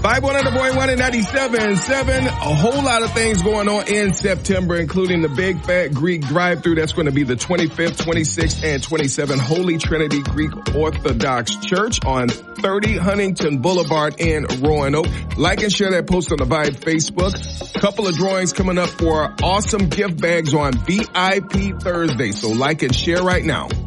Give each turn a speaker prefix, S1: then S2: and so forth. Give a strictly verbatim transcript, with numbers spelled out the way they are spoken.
S1: five one hundred point one and ninety-seven point seven. A whole lot of things going on in September, including the Big Fat Greek Drive-Thru. That's going to be the twenty-fifth, twenty-sixth, and twenty-seventh Holy Trinity Greek Orthodox Church on thirty Huntington Boulevard in Roanoke. Like and share that post on the Vibe Facebook. Couple of drawings coming up for awesome gift bags on V I P Thursday. So like and share right now.